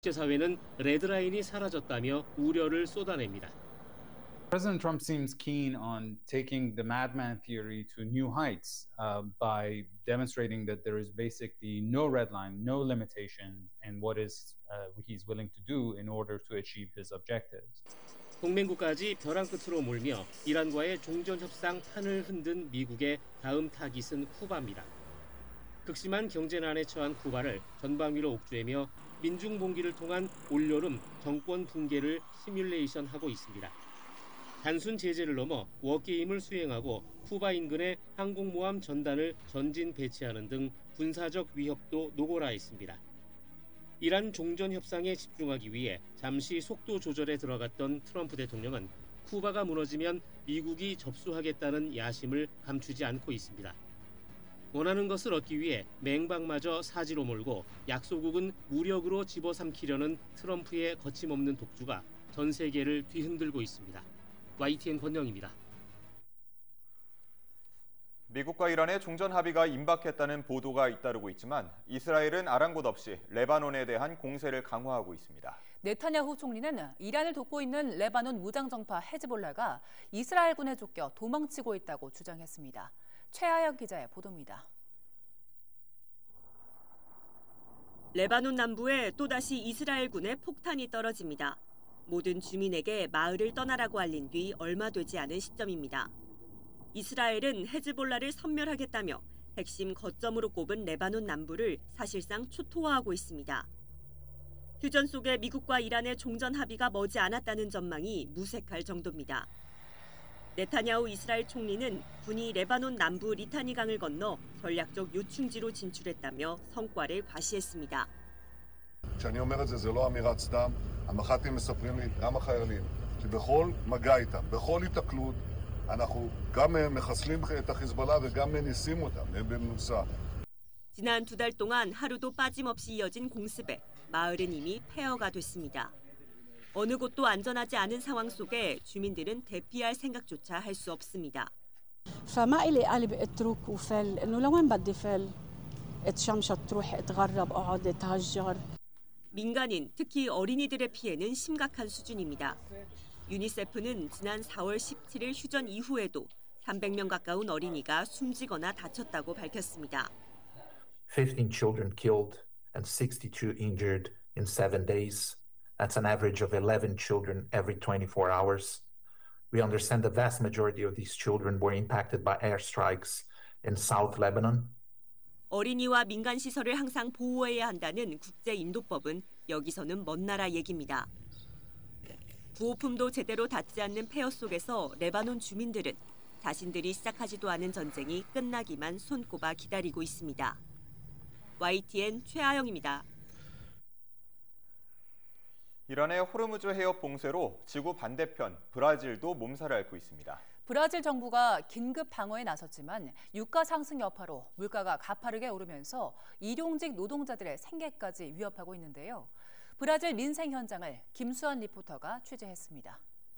국제사회는 레드라인이 사라졌다며 우려를 쏟아냅니다. President Trump seems keen on taking the madman theory to new heights by demonstrating that there is basically no red line, no limitation in what he's willing to do in order to achieve his objectives. 동맹국까지 벼랑 끝으로 몰며 이란과의 종전협상 판을 흔든 미국의 다음 타깃은 쿠바입니다. 극심한 경제난에 처한 쿠바를 전방위로 옥죄며 민중봉기를 통한 올여름 정권 붕괴를 시뮬레이션하고 있습니다. 단순 제재를 넘어 워게임을 수행하고 쿠바 인근에 항공모함 전단을 전진 배치하는 등 군사적 위협도 노골화했습니다. 이란 종전 협상에 집중하기 위해 잠시 속도 조절에 들어갔던 트럼프 대통령은 쿠바가 무너지면 미국이 접수하겠다는 야심을 감추지 않고 있습니다. 원하는 것을 얻기 위해 맹방마저 사지로 몰고 약소국은 무력으로 집어삼키려는 트럼프의 거침없는 독주가 전 세계를 뒤흔들고 있습니다. YTN 권영입니다. 미국과 이란의 종전 합의가 임박했다는 보도가 잇따르고 있지만 이스라엘은 아랑곳 없이 레바논에 대한 공세를 강화하고 있습니다. 네타냐후 총리는 이란을 돕고 있는 레바논 무장정파 헤즈볼라가 이스라엘군에 쫓겨 도망치고 있다고 주장했습니다. 최하영 기자의 보도입니다. 레바논 남부에 또다시 이스라엘군의 폭탄이 떨어집니다. 모든 주민에게 마을을 떠나라고 알린 뒤 얼마 되지 않은 시점입니다. 이스라엘은 헤즈볼라를 섬멸하겠다며 핵심 거점으로 꼽은 레바논 남부를 사실상 초토화하고 있습니다. 휴전 속에 미국과 이란의 종전 합의가 머지 않았다는 전망이 무색할 정도입니다. 네타냐후 이스라엘 총리는 군이 레바논 남부 리타니 강을 건너 전략적 요충지로 진출했다며 성과를 과시했습니다. כשאני אומר את זה, זה לא אמירת סתם. המח"טים מספרים לי, גם החיילים, שבכל מגע איתם, בכל התקלות, אנחנו גם מחסלים את החיזבאללה וגם מניסים אותם, הם במנוסה. 지난 2달 동안 하루도 빠짐없이 이어진 공습에 마을은 이미 폐허가 됐습니다. 어느 곳도 안전하지 않은 상황 속에 주민들은 대피할 생각조차 할 수 없습니다. فما إلي قلب اترك وفل إنه لوين بدي فل اتشمشط تروح اتغرب اقعد اتهجر. 민간인, 특히 어린이들의 피해는 심각한 수준입니다. 유니세프는 지난 4월 17일 휴전 이후에도 300명 가까운 어린이가 숨지거나 다쳤다고 밝혔습니다. 15 children killed and 62 injured in 7 days. That's an average of 11 children every 24 hours. We understand the vast majority of these children were impacted by airstrikes in South Lebanon. 어린이와 민간 시설을 항상 보호해야 한다는 국제인도법은 여기서는 먼 나라 얘기입니다. 구호품도 제대로 닿지 않는 폐허 속에서 레바논 주민들은 자신들이 시작하지도 않은 전쟁이 끝나기만 손꼽아 기다리고 있습니다. YTN 최하영입니다. 이란의 호르무즈 해협 봉쇄로 지구 반대편 브라질도 몸살을 앓고 있습니다. 브라질 정부가 긴급 방어에 나섰지만 유가 상승 여파로 물가가 가파르게 오르면서 일용직 노동자들의 생계까지 위협하고 있는데요. 브라질 민생 현장을 김수환 리포터가 취재했습니다.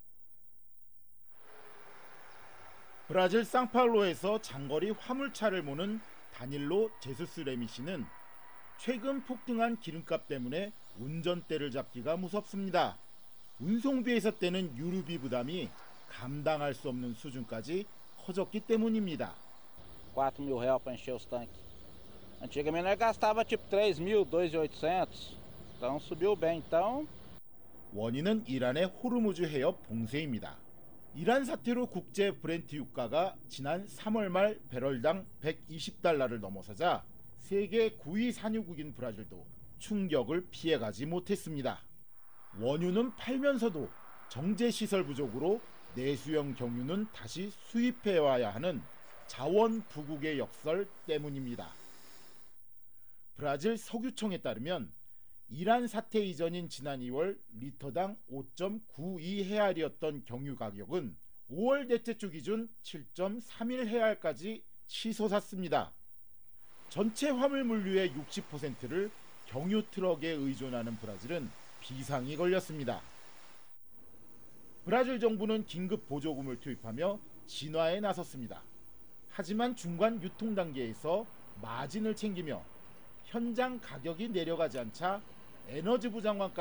브라질 상파울로에서 장거리 화물차를 모는 다닐로 제수스 레미 씨는 최근 폭등한 기름값 때문에 운전대를 잡기가 무섭습니다. 운송비에서 떼는 유류비 부담이 감당할 수 없는 수준까지 커졌기 때문입니다. 4.000 reais para encher os tanques. Antigamente nós gastava tipo 3.000, 2.800. Então subiu bem. Então 원인은 이란의 호르무즈 해협 봉쇄입니다. 이란 사태로 국제 브렌트 유가가 지난 3월 말 배럴당 120달러를 넘어서자 세계 9위 산유국인 브라질도 충격을 피해가지 못했습니다. 원유는 팔면서도 정제시설 부족으로 내수형 경유는 다시 수입해와야 하는 자원 부국의 역설 때문입니다. 브라질 석유청에 따르면 이란 사태 이전인 지난 2월 리터당 5.92헤알이었던 경유 가격은 5월 넷째 주 기준 7.31헤알까지 치솟았습니다. 전체 화물 물류의 60%를 경유 트럭에 의존하는 브라질은 비상이 걸렸습니다. 브라질 정부는 긴급 보조금을 투입하며 진화에 나섰습니다. 하지만 중간 유통 단계에서 마진을 챙기며 현장 가격이 내려가지 않자 에너지부 장관까지